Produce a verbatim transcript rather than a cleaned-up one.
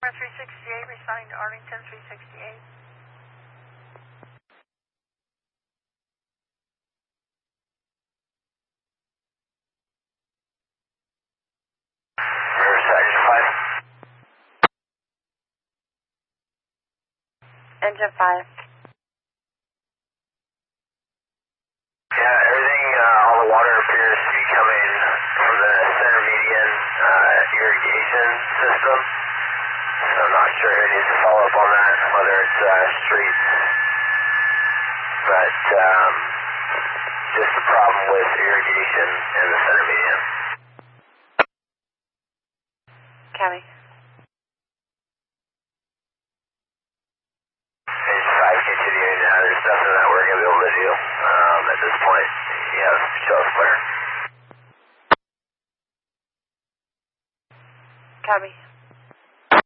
three sixty-eight, responding to Arlington three sixty-eight. Riverside, five. Engine five. Yeah, everything, uh, all the water appears to be coming from the center median uh, irrigation system. So I'm not sure who needs to follow up on that, whether it's uh, streets. But um, just a problem with irrigation in the center median. County. Page five continuing. Uh, there's nothing that we're going to be able to do um, at this point. You have show us clear. Copy.